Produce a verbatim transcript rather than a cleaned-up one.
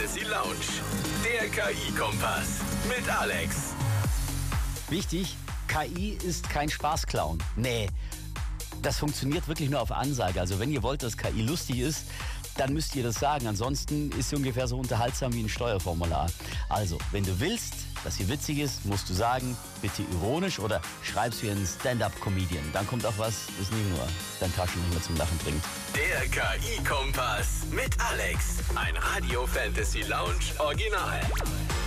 Fantasy Lounge. Der K I-Kompass mit Alex. Wichtig, K I ist kein Spaßclown. Nee, das funktioniert wirklich nur auf Ansage. Also wenn ihr wollt, dass K I lustig ist, dann müsst ihr das sagen. Ansonsten ist sie ungefähr so unterhaltsam wie ein Steuerformular. Also, wenn du willst, dass sie witzig ist, musst du sagen, bitte ironisch oder schreib's wie ein Stand-up-Comedian. Dann kommt auch was, das nicht nur dein Taschenrechner zum Lachen bringt. Der K I-Kompass mit Alex. Ein Radio Fantasy Lounge Original.